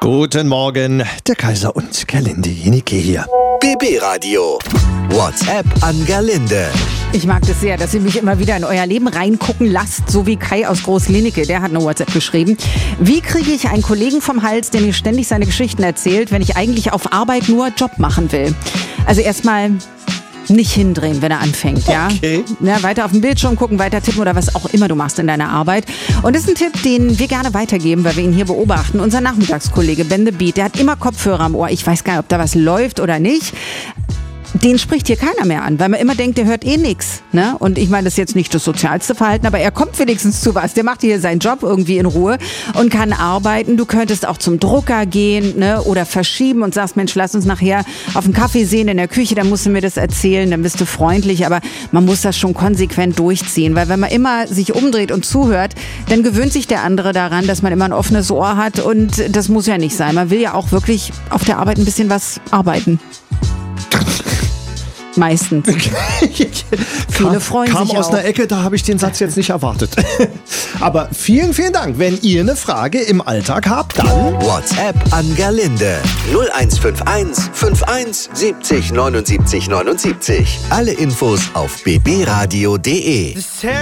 Guten Morgen, der Kaiser und Gerlinde Jenike hier. BB Radio. WhatsApp an Gerlinde. Ich mag das sehr, dass ihr mich immer wieder in euer Leben reingucken lasst, so wie Kai aus Groß-Linicke, der hat eine WhatsApp geschrieben. Wie kriege ich einen Kollegen vom Hals, der mir ständig seine Geschichten erzählt, wenn ich eigentlich auf Arbeit nur Job machen will? Also erstmal nicht hindrehen, wenn er anfängt, ja? Okay. Ja, weiter auf den Bildschirm gucken, weiter tippen oder was auch immer du machst in deiner Arbeit. Und das ist ein Tipp, den wir gerne weitergeben, weil wir ihn hier beobachten. Unser Nachmittagskollege Ben the Beat, der hat immer Kopfhörer am Ohr. Ich weiß gar nicht, ob da was läuft oder nicht. Den spricht hier keiner mehr an, weil man immer denkt, der hört eh nichts. Ne? Und ich meine, das ist jetzt nicht das sozialste Verhalten, aber er kommt wenigstens zu was. Der macht hier seinen Job irgendwie in Ruhe und kann arbeiten. Du könntest auch zum Drucker gehen, ne? Oder verschieben und sagst, Mensch, lass uns nachher auf einen Kaffee sehen in der Küche, dann musst du mir das erzählen, dann bist du freundlich. Aber man muss das schon konsequent durchziehen, weil wenn man immer sich umdreht und zuhört, dann gewöhnt sich der andere daran, dass man immer ein offenes Ohr hat und das muss ja nicht sein. Man will ja auch wirklich auf der Arbeit ein bisschen was arbeiten. Meistens. Viele freuen Kam sich aus auch. einer Ecke, da habe ich den Satz jetzt nicht erwartet. Aber vielen, vielen Dank. Wenn ihr eine Frage im Alltag habt, dann WhatsApp an Gerlinde. 0151 51 70 79 79. Alle Infos auf bbradio.de.